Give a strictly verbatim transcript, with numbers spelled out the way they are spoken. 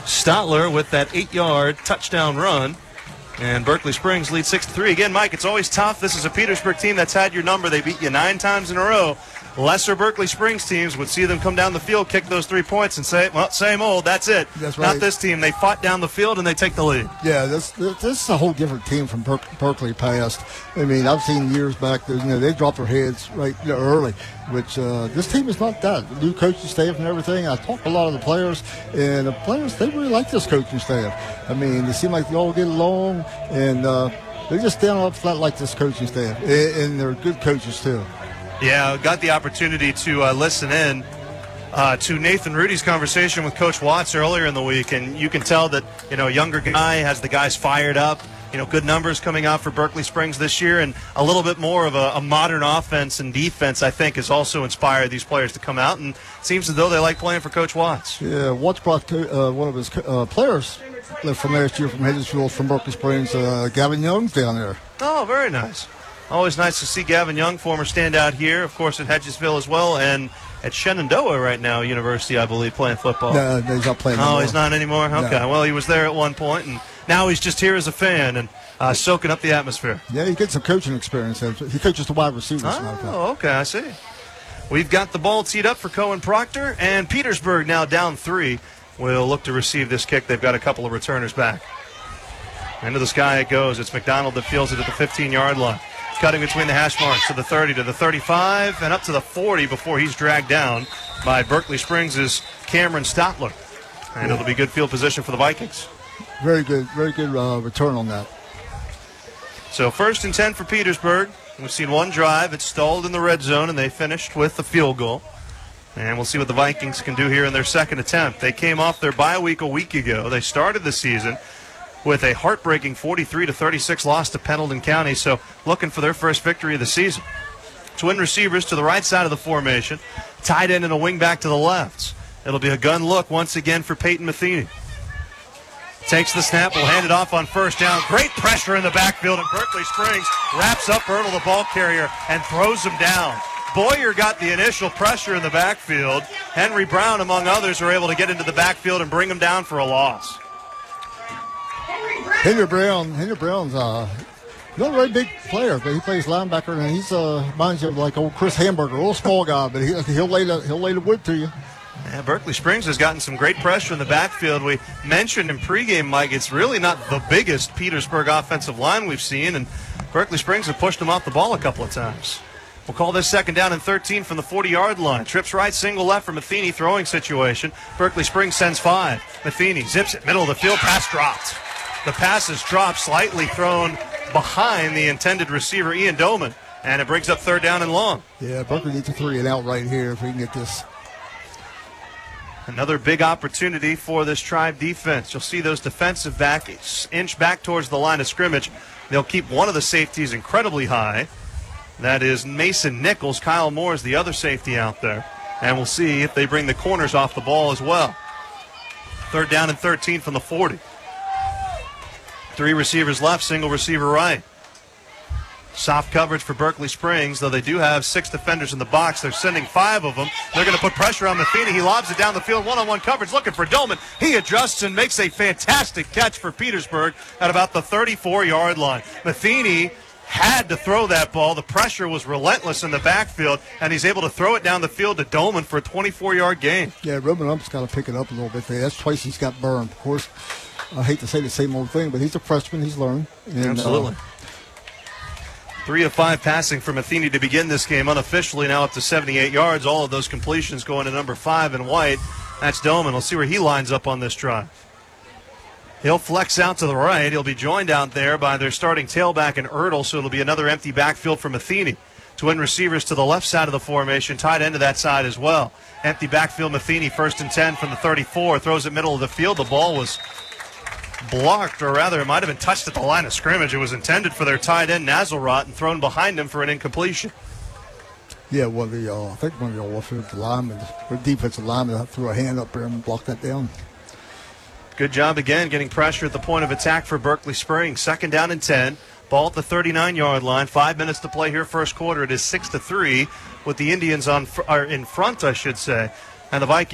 Stotler with that eight-yard touchdown run. And Berkeley Springs leads six to three. Again, Mike, it's always tough. This is a Petersburg team that's had your number. They beat you nine times in a row. Lesser Berkeley Springs teams would see them come down the field, kick those three points, and say, well, same old, that's it. That's right. Not this team. They fought down the field, and they take the lead. Yeah, this this is a whole different team from Ber- Berkeley past. I mean, I've seen years back, you know, they dropped their heads right you know, early, which uh, this team is not that. New coaching staff and everything. I talked to a lot of the players, and the players, they really like this coaching staff. I mean, they seem like they all get along, and uh, they're just down up flat like this coaching staff, and, and they're good coaches, too. Yeah, got the opportunity to uh, listen in uh, to Nathan Rudy's conversation with Coach Watts earlier in the week, and you can tell that, you know, a younger guy has the guys fired up. You know, good numbers coming out for Berkeley Springs this year, and a little bit more of a, a modern offense and defense, I think, has also inspired these players to come out, and it seems as though they like playing for Coach Watts. Yeah, Watts brought uh, one of his uh, players from last year from Hedgesville, from Berkeley Springs, uh, Gavin Young's down there. Oh, very nice. Always nice to see Gavin Young, former standout here, of course, at Hedgesville as well, and at Shenandoah right now, University, I believe, playing football. No, he's not playing anymore. Oh, he's not anymore? Okay, no. Well, he was there at one point, and now he's just here as a fan and uh, soaking up the atmosphere. Yeah, he gets some coaching experience. He coaches the wide receivers. Oh, okay, I see. We've got the ball teed up for Cohen Proctor, and Petersburg now down three will look to receive this kick. They've got a couple of returners back. Into the sky it goes. It's McDonald that fields it at the fifteen-yard line. Cutting between the hash marks to the thirty, to the thirty-five, and up to the forty before he's dragged down by Berkeley Springs' Cameron Stotler. And it'll be good field position for the Vikings. Very good, very good uh, return on that. So first and ten for Petersburg. We've seen one drive. It stalled in the red zone, and they finished with a field goal. And we'll see what the Vikings can do here in their second attempt. They came off their bye week a week ago. They started the season with a heartbreaking forty-three to thirty-six loss to Pendleton County, so looking for their first victory of the season. Twin receivers to the right side of the formation, tight end and a wing back to the left. It'll be a gun look once again for Peyton Matheny. Takes the snap, will hand it off on first down. Great pressure in the backfield, and Berkeley Springs wraps up Ertl, the ball carrier, and throws him down. Boyer got the initial pressure in the backfield. Henry Brown, among others, are able to get into the backfield and bring him down for a loss. Henry Brown, Henry Brown's uh, not a very big player, but he plays linebacker, and he's uh, reminds you of like old Chris Hamburger, a little small guy, but he, he'll lay the he'll lay the wood to you. Yeah, Berkeley Springs has gotten some great pressure in the backfield. We mentioned in pregame, Mike, it's really not the biggest Petersburg offensive line we've seen, and Berkeley Springs have pushed them off the ball a couple of times. We'll call this second down and thirteen from the forty-yard line. Trips right, single left for Matheny, throwing situation. Berkeley Springs sends five. Matheny zips it, middle of the field, pass dropped. The pass is dropped, slightly thrown behind the intended receiver, Ian Doman, and it brings up third down and long. Yeah, Berkeley needs a three and out right here if we can get this. Another big opportunity for this Tribe defense. You'll see those defensive backs inch back towards the line of scrimmage. They'll keep one of the safeties incredibly high. That is Mason Nichols. Kyle Moore is the other safety out there. And we'll see if they bring the corners off the ball as well. Third down and thirteen from the forty. Three receivers left, single receiver right. Soft coverage for Berkeley Springs, though they do have six defenders in the box. They're sending five of them. They're going to put pressure on Matheny. He lobs it down the field, one-on-one coverage, looking for Doman. He adjusts and makes a fantastic catch for Petersburg at about the thirty-four-yard line. Matheny had to throw that ball. The pressure was relentless in the backfield, and he's able to throw it down the field to Doman for a twenty-four-yard gain. Yeah, Roman Ump's got to pick it up a little bit there. That's twice he's got burned. Of course, I hate to say the same old thing, but he's a freshman. He's learned. And, Absolutely. Uh, Three of five passing for Matheny to begin this game. Unofficially now up to seventy-eight yards. All of those completions going to number five in white. That's Doman. We'll see where he lines up on this drive. He'll flex out to the right. He'll be joined out there by their starting tailback in Ertl, so it'll be another empty backfield for Matheny. Twin receivers to the left side of the formation, tight end to that side as well. Empty backfield, Matheny, first and ten from the thirty-four. Throws it middle of the field. The ball was blocked, or rather it might have been touched at the line of scrimmage. It was intended for their tight end, Nazarot, and thrown behind him for an incompletion. Yeah, well, the uh, I think one of the offensive linemen, or defensive linemen, threw a hand up there and blocked that down. Good job again getting pressure at the point of attack for Berkeley Springs. Second down and ten. Ball at the thirty-nine-yard line. Five minutes to play here first quarter. It is six to three with the Indians on fr- or in front, I should say. And the Vikings